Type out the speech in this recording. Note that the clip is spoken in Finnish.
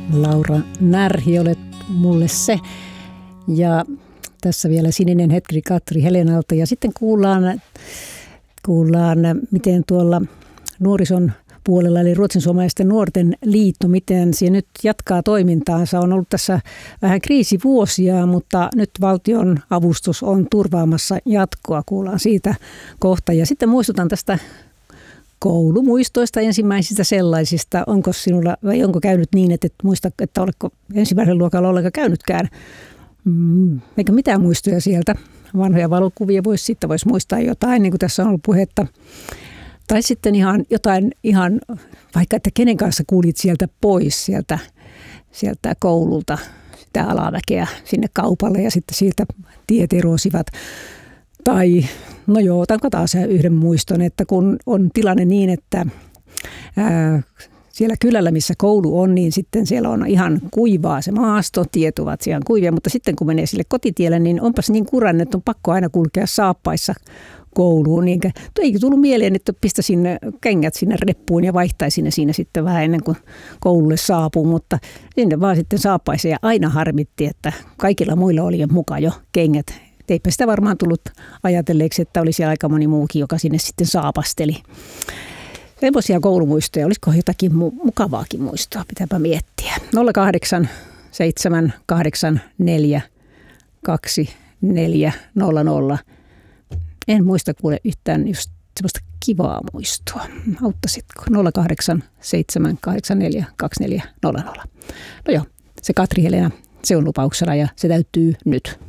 Laura Närhi, olet mulle se. Ja tässä vielä sininen hetki Katri Helenalta. Ja sitten kuullaan miten tuolla nuorison puolella, eli ruotsinsuomalaisten nuorten liitto, miten se nyt jatkaa toimintaansa. On ollut tässä vähän kriisivuosia, mutta nyt valtion avustus on turvaamassa jatkoa. Kuullaan siitä kohta. Ja sitten muistutan tästä koulumuistoista, ensimmäisistä sellaisista. Onko sinulla vai onko käynyt niin, että et muista, että oletko ensimmäisellä luokalla ollenkaan käynytkään? Eikä mitään muistoja sieltä. Vanhoja valokuvia voisi muistaa jotain, niin kuin tässä on ollut puhetta. Tai sitten ihan vaikka, että kenen kanssa kuulit sieltä pois sieltä koululta sitä alaväkeä sinne kaupalle ja sitten siitä tiet erosivat. Tai no joo, otanko taas yhden muiston, että kun on tilanne niin, että siellä kylällä, missä koulu on, niin sitten siellä on ihan kuivaa se maasto, tiet ovat ihan kuivia, mutta sitten kun menee sille kotitielle, niin onpas niin kuran, että on pakko aina kulkea saappaissa kouluun. Niin ei tullut mieleen, että pistä sinne kengät sinne reppuun ja vaihtaisi ne siinä sitten vähän ennen kuin koululle saapuu, mutta sinne vaan sitten saappaissa ja aina harmitti, että kaikilla muilla oli jo mukaan jo kengät. Eipä sitä varmaan tullut ajatelleeksi, että olisi aika moni muukin, joka sinne sitten saapasteli. Semmoisia koulumuistoja, olisiko jotakin mukavaakin muistoa, pitääpä miettiä. 08 784 2400. En muista kuule yhtään just semmoista kivaa muistoa. Auttasitko? 08 784 2400. No joo, se Katri Helena, se on lupauksena ja se täyttyy nyt.